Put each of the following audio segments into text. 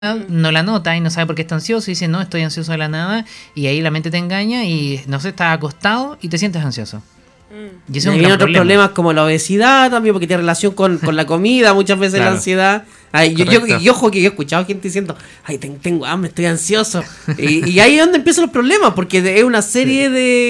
no la nota y no sabe por qué está ansioso y dice, no, estoy ansioso de la nada, y ahí la mente te engaña y no sé, estás acostado y te sientes ansioso. Y eso es un gran otros problemas como la obesidad también, porque tiene relación con la comida, muchas veces claro. La ansiedad. Ay, yo ojo que yo he escuchado gente diciendo, ay, tengo hambre, estoy ansioso. y ahí es donde empiezan los problemas, porque es una serie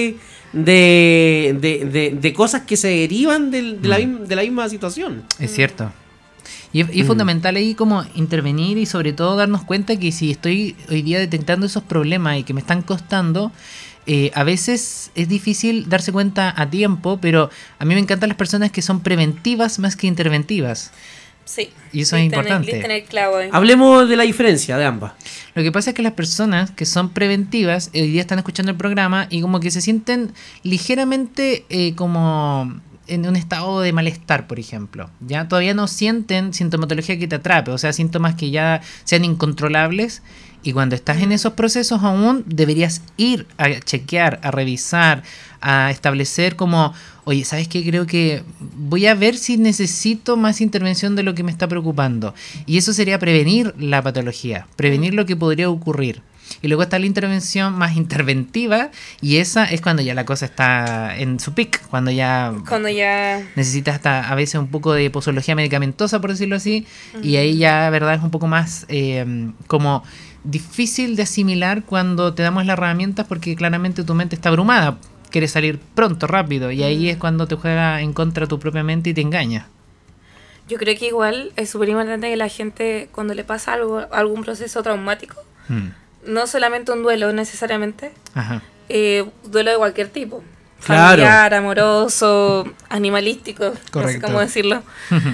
de cosas que se derivan de la misma situación. Es cierto. Y es fundamental ahí como intervenir y sobre todo darnos cuenta que si estoy hoy día detectando esos problemas y que me están costando, a veces es difícil darse cuenta a tiempo, pero a mí me encantan las personas que son preventivas más que interventivas. Sí. Y eso es importante. Tener clavo ahí. Hablemos de la diferencia de ambas. Lo que pasa es que las personas que son preventivas hoy día están escuchando el programa y como que se sienten ligeramente como en un estado de malestar, por ejemplo. Ya todavía no sienten sintomatología que te atrape, o sea, síntomas que ya sean incontrolables. Y cuando estás en esos procesos aún, deberías ir a chequear, a revisar, a establecer como, oye, ¿sabes qué? Creo que voy a ver si necesito más intervención de lo que me está preocupando. Y eso sería prevenir la patología, prevenir lo que podría ocurrir. Y luego está la intervención más interventiva, y esa es cuando ya la cosa está en su pic, cuando ya necesitas hasta a veces un poco de posología medicamentosa, por decirlo así, y ahí ya, verdad, es un poco más como difícil de asimilar cuando te damos las herramientas, porque claramente tu mente está abrumada, quieres salir pronto, rápido, y ahí es cuando te juega en contra tu propia mente y te engaña. Yo creo que igual es súper importante que la gente, cuando le pasa algún proceso traumático, no solamente un duelo necesariamente, duelo de cualquier tipo, familiar, claro. Amoroso, animalístico, correcto. No sé cómo decirlo.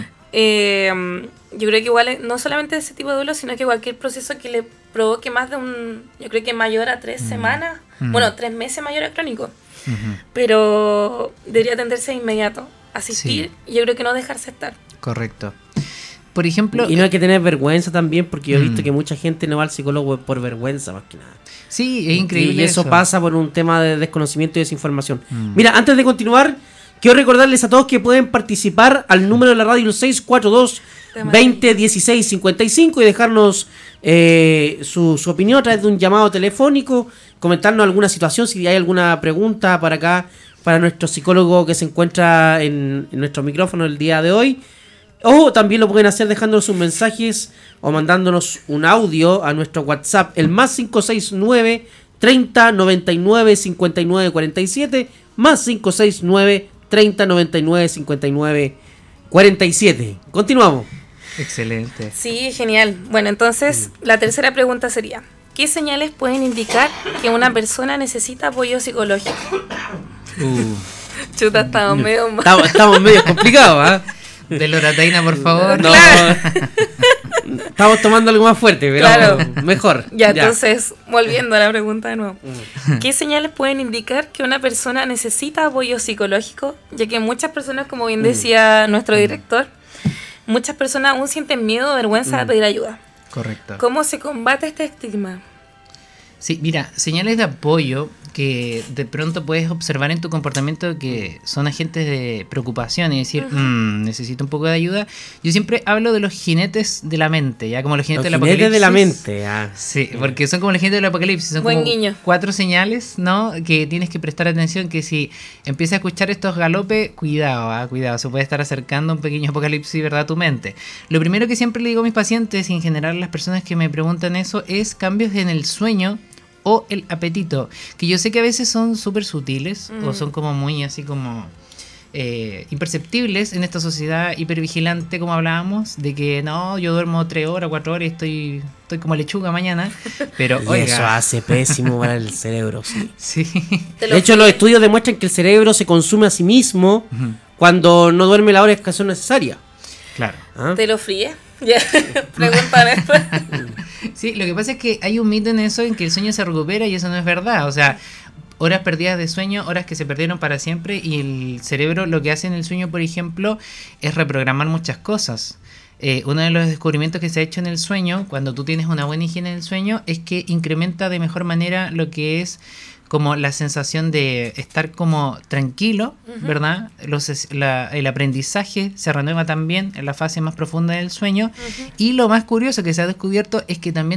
Yo creo que igual no solamente ese tipo de duelo, sino que cualquier proceso que le provoque más de yo creo que mayor a 3 semanas, bueno, 3 meses mayor a crónico, pero debería atenderse de inmediato, asistir, y yo creo que no dejarse estar. Correcto. Por ejemplo, y no hay que tener vergüenza también, porque yo he visto que mucha gente no va al psicólogo por vergüenza más que nada. Sí, es increíble. Y eso pasa por un tema de desconocimiento y desinformación. Mira, antes de continuar, quiero recordarles a todos que pueden participar al número de la radio 642-2016-55 y dejarnos su opinión a través de un llamado telefónico, comentarnos alguna situación, si hay alguna pregunta para acá, para nuestro psicólogo que se encuentra en nuestro micrófono el día de hoy. O también lo pueden hacer dejándonos sus mensajes o mandándonos un audio a nuestro WhatsApp, el más 569 30 99 59 47, más 569 30 99 59 47. Continuamos. Excelente. Sí, genial. Bueno, entonces la tercera pregunta sería, ¿qué señales pueden indicar que una persona necesita apoyo psicológico? Chuta, estamos medio mal. Estamos medio complicados, ¿eh? De loratadina, por favor. No, claro. Estamos tomando algo más fuerte, pero claro. Mejor. Ya, entonces, volviendo a la pregunta de nuevo. ¿Qué señales pueden indicar que una persona necesita apoyo psicológico? Ya que muchas personas, como bien decía nuestro director, muchas personas aún sienten miedo o vergüenza de pedir ayuda. Correcto. ¿Cómo se combate este estigma? Sí, mira, señales de apoyo que de pronto puedes observar en tu comportamiento que son agentes de preocupación y decir, necesito un poco de ayuda. Yo siempre hablo de los jinetes de la mente, ya como los jinetes del apocalipsis. Jinetes de la mente, Sí, porque son como los jinetes del apocalipsis, son como 4 señales, ¿no? Que tienes que prestar atención, que si empiezas a escuchar estos galopes, cuidado, se puede estar acercando un pequeño apocalipsis, ¿verdad? A tu mente. Lo primero que siempre le digo a mis pacientes y en general a las personas que me preguntan eso es cambios en el sueño o el apetito, que yo sé que a veces son súper sutiles o son como muy así como imperceptibles en esta sociedad hipervigilante, como hablábamos, de que no, yo duermo 3 horas, 4 horas y estoy como lechuga mañana, pero y eso hace pésimo para el cerebro, sí. Sí. De hecho, los estudios demuestran que el cerebro se consume a sí mismo cuando no duerme la hora que son necesaria. Claro. ¿Te lo fríes? Ya, preguntan después. Sí, lo que pasa es que hay un mito en eso, en que el sueño se recupera y eso no es verdad. O sea, horas perdidas de sueño, horas que se perdieron para siempre, y el cerebro lo que hace en el sueño, por ejemplo, es reprogramar muchas cosas. uno de los descubrimientos que se ha hecho en el sueño, cuando tú tienes una buena higiene del sueño, es que incrementa de mejor manera lo que es como la sensación de estar como tranquilo, ¿verdad? El aprendizaje se renueva también en la fase más profunda del sueño. Y lo más curioso que se ha descubierto es que también